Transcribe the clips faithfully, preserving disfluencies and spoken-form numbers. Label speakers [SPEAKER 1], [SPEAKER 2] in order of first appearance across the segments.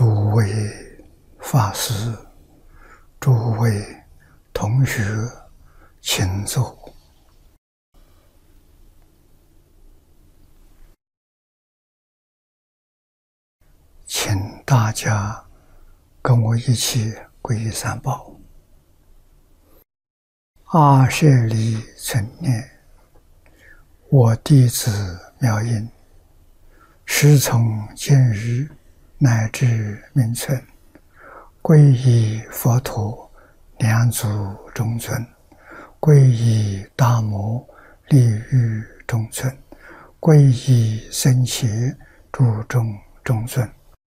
[SPEAKER 1] 诸位法师、诸位同学，请坐。请大家跟我一起皈依三宝。阿舍利存念，我弟子妙音，时从今日乃至明存，皈依佛陀两祖中尊，皈依大摩利欲中尊，皈依僧伽诸众中尊。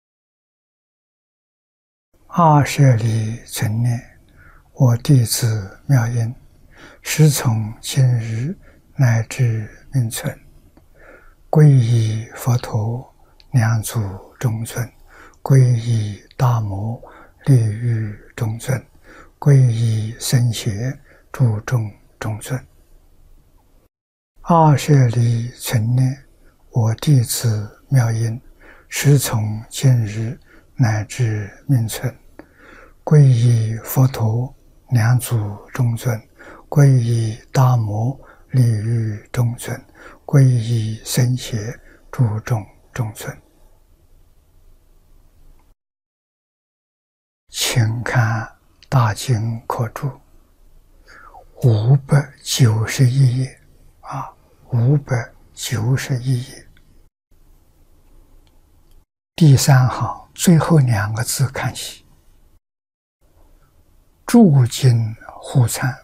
[SPEAKER 1] 阿舍利存念，我弟子妙音，时从今日乃至明存，皈依佛陀两祖中尊，皈依大摩利欲中尊，皈依僧伽诸众中尊。阿舍利存念，我弟子妙音，时从今日乃至明存，皈依佛陀两祖中尊，皈依大摩利欲中尊，皈依僧伽诸众中尊。请看大经课注五百九十一页啊，五百九十一页第三行最后两个字看起。诸经互参，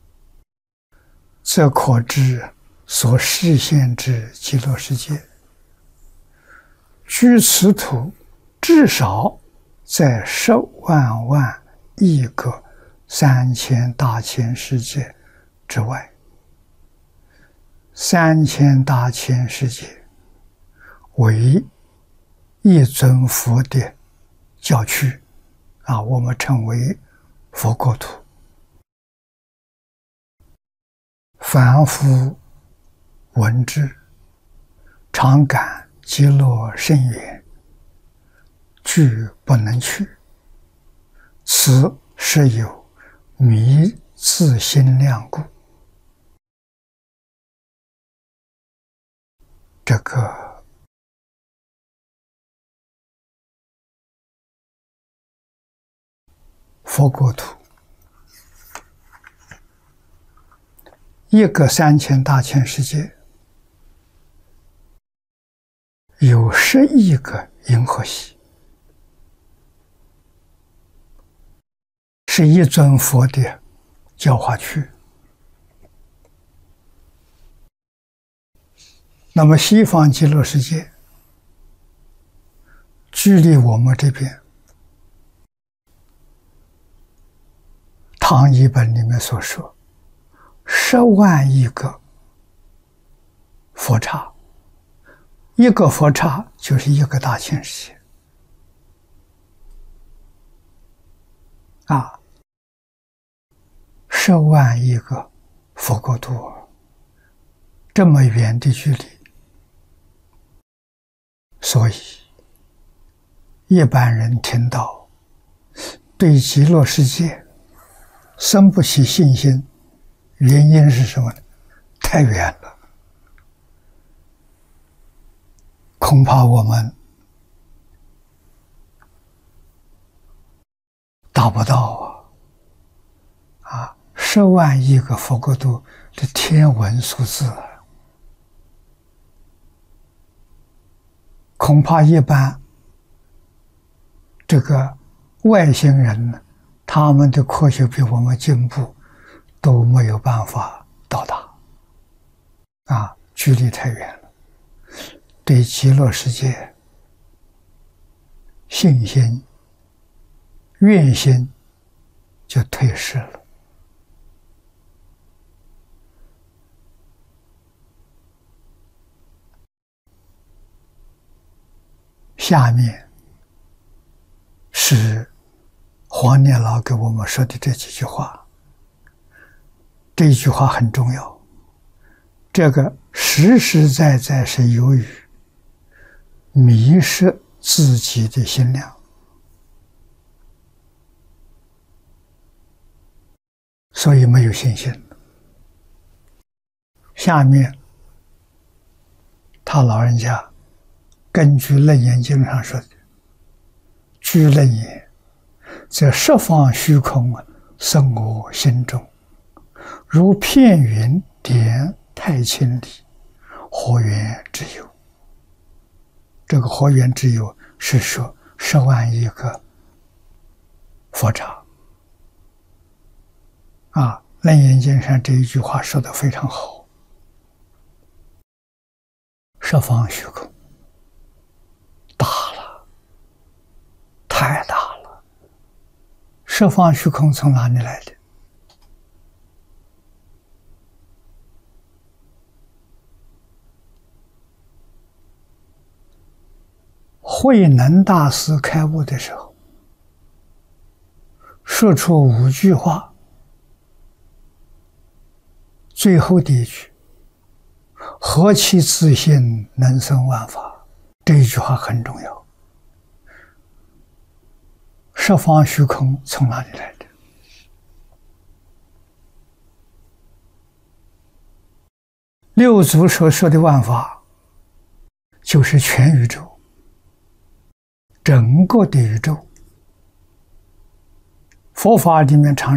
[SPEAKER 1] 则可知所示现之极乐世界，居此土至少在十万万亿个三千大千世界之外。三千大千世界为一尊佛的教区啊，我们称为佛国土。凡夫闻之，常感极乐甚远，俱不能去。此实有迷自心量故。这个佛国土，一个三千大千世界，有十亿个银河系，是一尊佛的教化区。那么西方极乐世界距离我们这边唐译本里面所说十万亿个佛刹，一个佛刹就是一个大千世界啊，十万亿个佛国土，这么远的距离，所以一般人听到对极乐世界生不起信心，原因是什么呢？太远了，恐怕我们达不到啊！啊，十万亿个佛国土的天文数字，恐怕一般这个外星人呢，他们的科学比我们进步，都没有办法到达啊，距离太远了，对极乐世界信心愿心就退失了。下面是黄念老给我们说的这几句话，这一句话很重要，这个实实在在是由于迷失自己的心量， 所以没有信心。下面他老人家根据《楞严经》上说的，居楞严，则十方虚空生我心中，如片云点太清里，活源之有。这个活源之有是说十万亿个佛刹啊，《楞严经》上这一句话说得非常好。十方虚空大了，太大了。十方虚空从哪里来的？慧能大师开悟的时候，说出五句话，最后的一句何其自性能生万法，这一句话很重要。十方虚空从哪里来的？六祖所说的万法就是全宇宙，整个的宇宙。佛法里面常